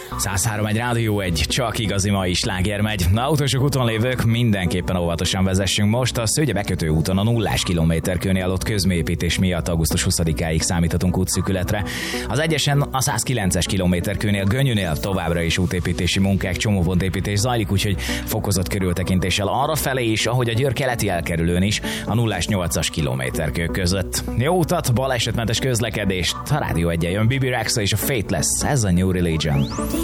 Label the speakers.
Speaker 1: 103 egy Rádió 1, csak igazi mai sláger megy. Na, autósok úton lévők, mindenképpen óvatosan vezessünk most. A Szőgye bekötő úton a 0 kilométerkőnél ott közműépítés miatt augusztus 20-áig számíthatunk útszűkületre. Az egyesen a 109-es kilométerkőnél Gönyűnél továbbra is útépítési munkák, csomópontépítés zajlik, úgyhogy fokozott körültekintéssel arra felé is, ahogy a Győr keleti elkerülőn is a 0-8-as kilométerkő között. Jó utat, balesetmentes közlekedést. A Rádió 1-en jön Bibi Rexa és a Fateless, ez a New Religion.